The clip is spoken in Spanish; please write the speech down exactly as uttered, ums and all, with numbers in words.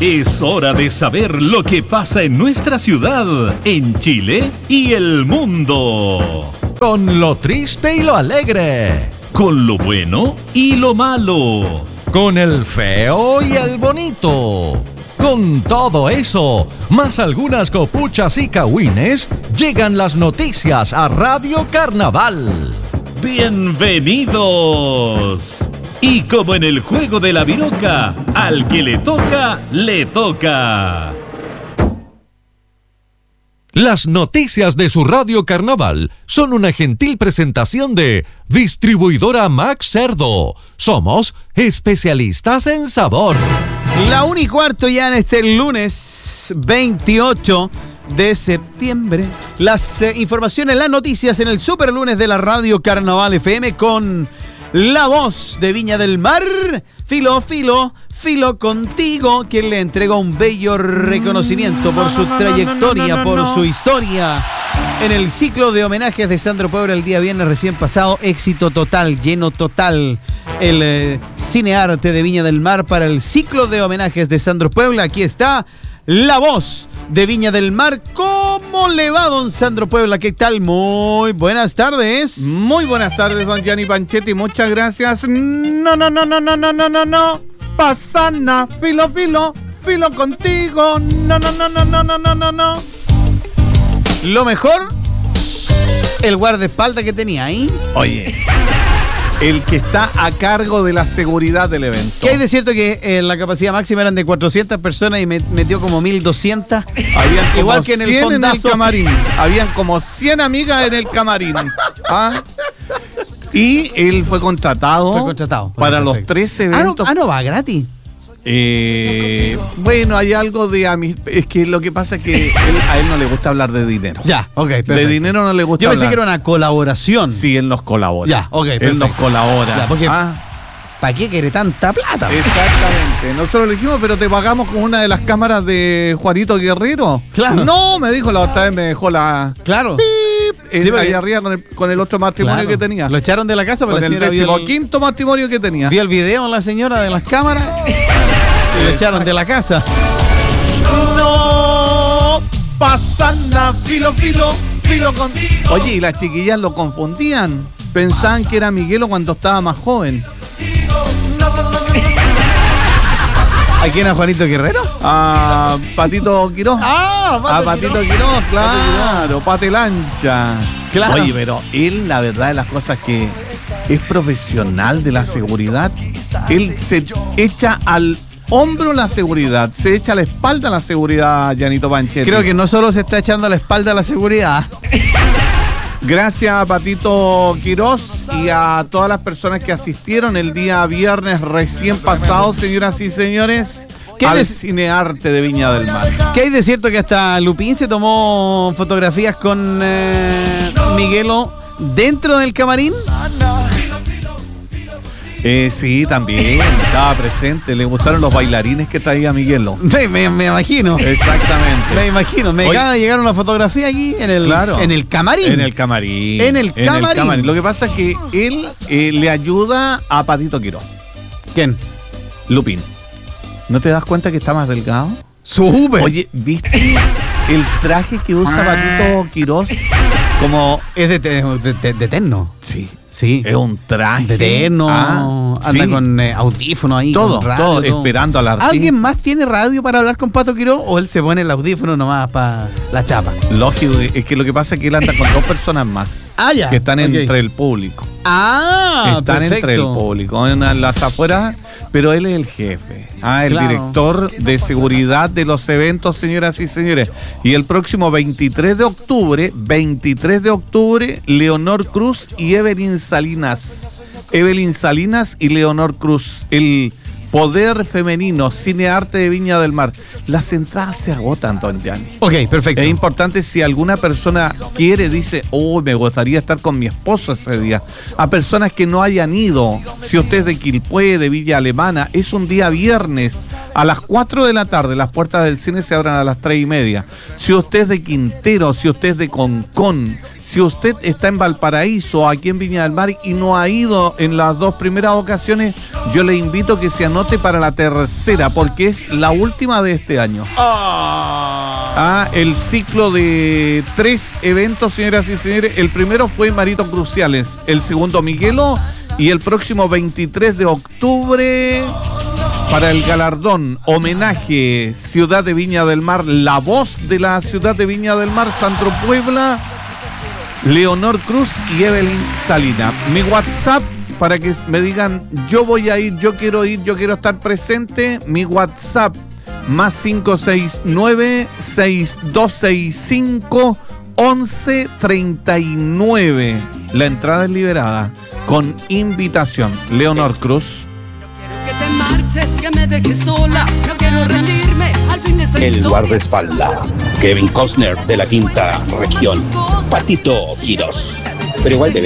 Es hora de saber lo que pasa en nuestra ciudad, en Chile y el mundo. Con lo triste y lo alegre. Con lo bueno y lo malo. Con el feo y el bonito. Con todo eso, más algunas copuchas y cagüines, llegan las noticias a Radio Carnaval. ¡Bienvenidos! Y como en el juego de la viroca, al que le toca, le toca. Las noticias de su Radio Carnaval son una gentil presentación de Distribuidora Max Cerdo. Somos especialistas en sabor. La una y cuarto ya en este lunes veintiocho de septiembre. Las eh, informaciones, las noticias en el super lunes de la Radio Carnaval F M con la voz de Viña del Mar, Filo, Filo, Filo contigo, quien le entregó un bello reconocimiento por su trayectoria, por su historia en el ciclo de homenajes de Sandro Puebla el día viernes recién pasado. Éxito total, lleno total. El eh, cinearte de Viña del Mar para el ciclo de homenajes de Sandro Puebla. Aquí está la voz de Viña del Mar. ¿Cómo le va, don Sandro Puebla? ¿Qué tal? Muy buenas tardes. Muy buenas tardes, don Gianni Panchetti. Muchas gracias. No, no, no, no, no, no, no, no, no. Pasana, filo, filo, filo contigo. No, no, no, no, no, no, no, no, no. Lo mejor, el guardaespaldas que tenía ahí. Oye, el que está a cargo de la seguridad del evento. ¿Qué hay de cierto que eh, la capacidad máxima eran de cuatrocientas personas y me metió como mil doscientas? Habían como igual que en el cien fondazo. en el camarín. Habían como cien amigas en el camarín. ¿Ah? Y él fue contratado, Fue contratado. para Perfecto. los tres Ah, no, eventos. ah, no va gratis. Eh, bueno, hay algo de amistad. Es que lo que pasa es que él, a él no le gusta hablar de dinero. Ya, ok, perfecto. De dinero no le gusta Yo pensé hablar. que era una colaboración. Sí, él nos colabora. Ya, ok, Él perfecto. nos colabora. Ya, porque Ah, ¿para qué quiere tanta plata? exactamente. Nosotros le dijimos, pero te pagamos con una de las cámaras de Juanito Guerrero. Claro. No, me dijo la otra vez, me dejó la... Claro. Pip, en- Sí, porque- ahí arriba con el, con el otro matrimonio Claro. que tenía. Lo echaron de la casa Con porque la el señora vio el, decimoquinto matrimonio que tenía. vio el video en la señora de las cámaras y lo echaron de la casa. No pasa nada, filo, filo, filo con... Oye, y las chiquillas lo confundían. Pensaban que era Miguelo cuando estaba más joven. ¿A quién era Juanito Guerrero? A Patito Quiroz. Ah, A Patito Quiroz, claro, Pate Lancha. Claro. Oye, pero él, la verdad de las cosas que es profesional de la seguridad. Él se echa al hombro la seguridad, se echa a la espalda la seguridad, Gianito Panchetti. Creo que no solo se está echando a la espalda a la seguridad. Gracias a Patito Quiroz y a todas las personas que asistieron el día viernes recién pasado, señoras y señores, ¿Qué al des- Cinearte de Viña del Mar. ¿Qué hay de cierto que hasta Lupín se tomó fotografías con eh, Miguelo dentro del camarín? Eh, sí, también, estaba presente. Le gustaron los bailarines que traía Miguelo. Me, me- me imagino. Exactamente. Me imagino. Me Oye. acaba de llegar una fotografía aquí en el, Claro. en el camarín. En el camarín. En el camarín. Lo que pasa es que él eh, le ayuda a Patito Quiroz. ¿Quién? Lupín. ¿No te das cuenta que está más delgado? Súper. Oye, ¿viste el traje que usa Patito Quiroz? Como... Es de, de, de, de- de terno. Sí. Sí. Es un traje. De terno. Ah, anda sí. con eh, audífono ahí. Todo, con radio, todo, esperando al artista. ¿Alguien más tiene radio para hablar con Pato Quiroz o él se pone el audífono nomás para la chapa? Lógico, es que lo que pasa es que él anda con dos personas más. Ah, ya. Que están Ok. entre el público. Ah, Están perfecto. entre el público, en las afueras, pero él es el jefe, ah, el Claro. director de seguridad de los eventos, señoras y señores. Y el próximo veintitrés de octubre, veintitrés de octubre, Leonor Cruz y Evelyn Salinas. Evelyn Salinas y Leonor Cruz, el poder femenino, Cinearte de Viña del Mar. Las entradas se agotan, don Gianni. Ok, perfecto. Es importante si alguna persona quiere, dice, oh, me gustaría estar con mi esposo ese día. A personas que no hayan ido, si usted es de Quilpué, de Villa Alemana, es un día viernes a las cuatro de la tarde, las puertas del cine se abren a las tres y media. Si usted es de Quintero, si usted es de Concón, Si usted está en Valparaíso, aquí en Viña del Mar, y no ha ido en las dos primeras ocasiones, yo le invito a que se anote para la tercera, porque es la última de este año. Ah, el ciclo de tres eventos, señoras y señores. El primero fue Marito Cruciales, el segundo Miguelo, y el próximo veintitrés de octubre... para el galardón, homenaje, Ciudad de Viña del Mar, la voz de la Ciudad de Viña del Mar, Sandro Puebla, Leonor Cruz y Evelyn Salina. Mi WhatsApp, para que me digan, yo voy a ir, yo quiero ir, yo quiero estar presente, mi WhatsApp, más cinco seis nueve, seis dos seis cinco, once treinta y nueve. La entrada es liberada, con invitación. Leonor Cruz. Que te marches, que me dejes sola, no quiero rendirme al fin de esta El historia. guardaespaldas, Kevin Costner de la quinta región, Patito Quirós. Pero igual de